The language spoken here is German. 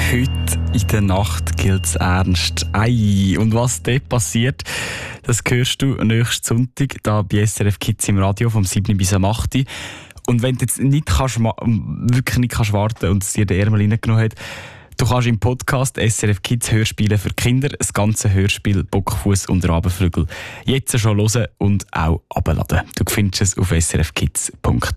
Heute in der Nacht gilt's ernst. Ei, und was dort passiert, das hörst du nächsten Sonntag da bei SRF Kids im Radio vom 7 bis am 8. Und wenn du jetzt wirklich nicht kannst warten und es dir den Ärmel reingenommen hat, du kannst im Podcast SRF Kids Hörspiele für Kinder das ganze Hörspiel Bockfuss und Rabenvögel jetzt schon hören und auch abladen. Du findest es auf srfkids.ch.